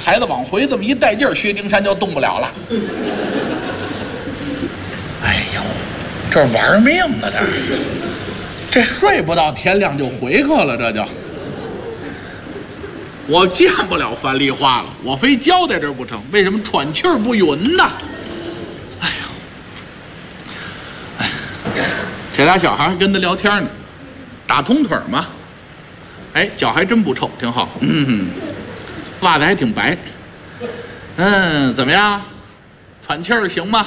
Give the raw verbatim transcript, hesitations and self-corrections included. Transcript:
孩子往回这么一带劲儿，薛丁山就动不了了。哎呦，这玩命呢，这这睡不到天亮就回去了，这就。我见不了樊梨花了，我非交代这儿不成？为什么喘气儿不匀呢？哎呦，哎，这俩小孩跟他聊天呢，打通腿嘛。哎，脚还真不臭，挺好。嗯，袜子还挺白。嗯，怎么样？喘气儿行吗？